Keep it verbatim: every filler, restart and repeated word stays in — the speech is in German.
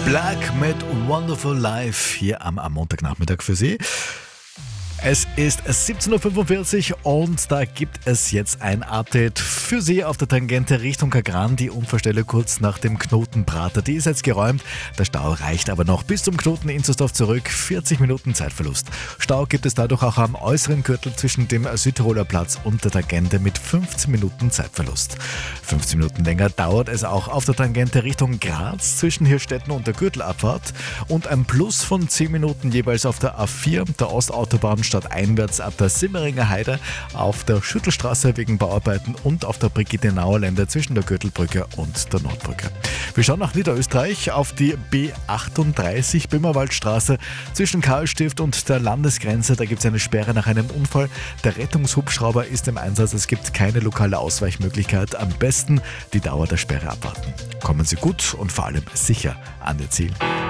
Black mit Wonderful Life hier am, am Montagnachmittag für Sie. Es ist siebzehn Uhr fünfundvierzig und da gibt es jetzt ein Update für Sie auf der Tangente Richtung Kagran. Die Unfallstelle kurz nach dem Knoten Prater, die ist jetzt geräumt. Der Stau reicht aber noch bis zum Knoten Inzersdorf zurück. vierzig Minuten Zeitverlust. Stau gibt es dadurch auch am äußeren Gürtel zwischen dem Südtiroler Platz und der Tangente mit fünfzehn Minuten Zeitverlust. fünfzehn Minuten länger dauert es auch auf der Tangente Richtung Graz zwischen Hirstetten und der Gürtelabfahrt und ein Plus von zehn Minuten jeweils auf der A vier, der Ostautobahn einwärts ab der Simmeringer Heide, auf der Schüttelstraße wegen Bauarbeiten und auf der Brigitte-Nauer Lände zwischen der Gürtelbrücke und der Nordbrücke. Wir schauen nach Niederösterreich auf die B achtunddreißig Böhmerwaldstraße zwischen Karlstift und der Landesgrenze. Da gibt es eine Sperre nach einem Unfall. Der Rettungshubschrauber ist im Einsatz. Es gibt keine lokale Ausweichmöglichkeit. Am besten die Dauer der Sperre abwarten. Kommen Sie gut und vor allem sicher an Ihr Ziel.